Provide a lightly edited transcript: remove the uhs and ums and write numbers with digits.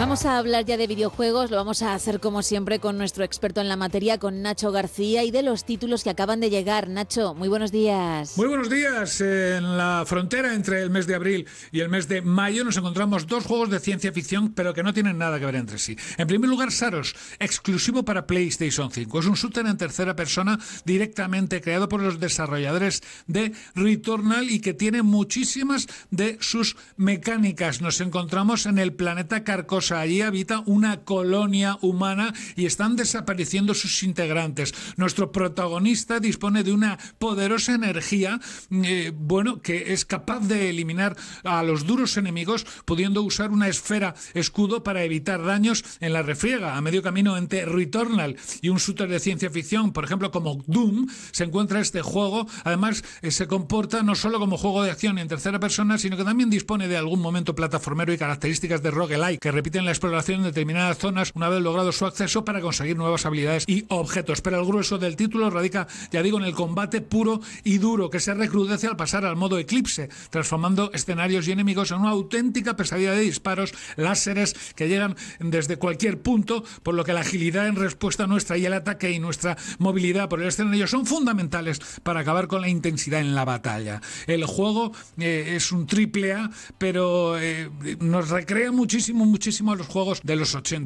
Vamos a hablar ya de videojuegos, lo vamos a hacer como siempre con nuestro experto en la materia, con Nacho García, y de los títulos que acaban de llegar. Nacho, muy buenos días. Muy buenos días. En la frontera entre el mes de abril y el mes de mayo nos encontramos dos juegos de ciencia ficción, pero que no tienen nada que ver entre sí. En primer lugar, Saros, exclusivo para PlayStation 5. Es un shooter en tercera persona directamente creado por los desarrolladores de Returnal y que tiene muchísimas de sus mecánicas. Nos encontramos en el planeta Carcosa. Allí habita una colonia humana y están desapareciendo sus integrantes. Nuestro protagonista dispone de una poderosa energía, que es capaz de eliminar a los duros enemigos, pudiendo usar una esfera escudo para evitar daños en la refriega. A medio camino entre Returnal y un shooter de ciencia ficción, por ejemplo como Doom, se encuentra este juego. Además, se comporta no solo como juego de acción en tercera persona, sino que también dispone de algún momento plataformero y características de roguelike, que repiten la exploración en determinadas zonas una vez logrado su acceso para conseguir nuevas habilidades y objetos. Pero el grueso del título radica, ya digo, en el combate puro y duro, que se recrudece al pasar al modo Eclipse, transformando escenarios y enemigos en una auténtica pesadilla de disparos, láseres que llegan desde cualquier punto, por lo que la agilidad en respuesta nuestra y el ataque y nuestra movilidad por el escenario son fundamentales para acabar con la intensidad en la batalla. El juego es un triple A, pero nos recrea muchísimo a los juegos de los 80.